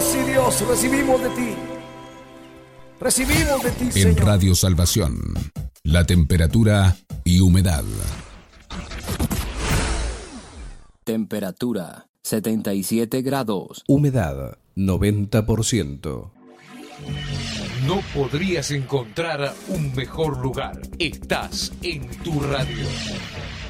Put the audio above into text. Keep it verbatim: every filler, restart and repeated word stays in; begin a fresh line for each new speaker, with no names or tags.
sí, Dios, recibimos de ti. Recibimos de ti,
En
Señor.
Radio Salvación, la temperatura y humedad.
Temperatura setenta y siete grados.
Humedad noventa por ciento.
No podrías encontrar un mejor lugar. Estás en tu radio.